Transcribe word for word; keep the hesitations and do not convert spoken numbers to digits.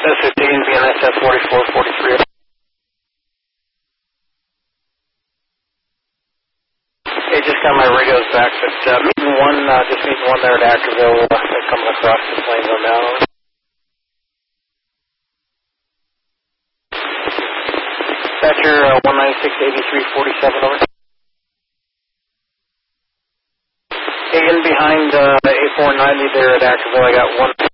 This is Dean, V N S F forty-four forty-three. Hey, just got my radios back, but uh, meeting one, uh, just meeting one there at Ackerville. Uh, they're coming across the plains on down. Thatcher, uh, one ninety-six eighty-three forty-seven, over. Hey, in behind uh, A four ninety there at Ackerville, I got one.